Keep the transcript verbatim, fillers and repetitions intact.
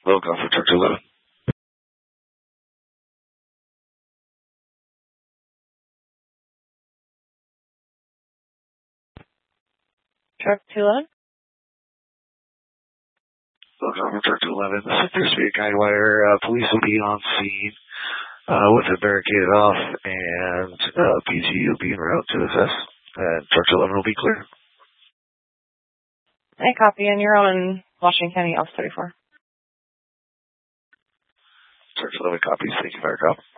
Low call for Truck eleven. Truck two eleven? Low call for Truck eleven. This appears to be a guidewire. Uh, police will be on scene uh, with it barricaded off, and uh, P T will be en route to assess, and Truck eleven will be clear. I copy, and you're on Washington County Office thirty-four. Truck eleven copies. Thank you, Fire Cop.